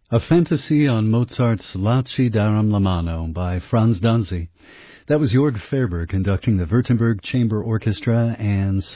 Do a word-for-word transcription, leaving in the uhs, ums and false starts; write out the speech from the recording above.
A Fantasy on Mozart's La ci daram la mano by Franz Danzi. That was Jörg Ferber conducting the Württemberg Chamber Orchestra and